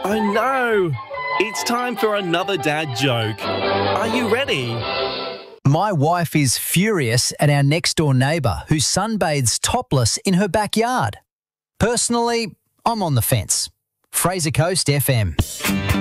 Oh no! It's time for another dad joke. Are you ready? My wife is furious at our next-door neighbour who sunbathes topless in her backyard. Personally, I'm on the fence. Fraser Coast FM.